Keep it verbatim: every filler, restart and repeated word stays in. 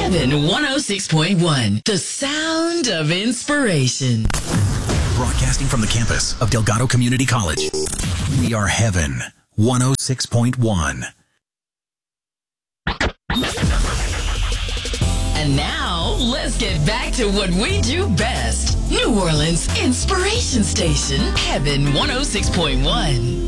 Heaven one oh six point one, the sound of inspiration. Broadcasting from the campus of Delgado Community College, we are Heaven one oh six point one. And now, let's get back to what we do best. New Orleans Inspiration Station, Heaven one oh six point one.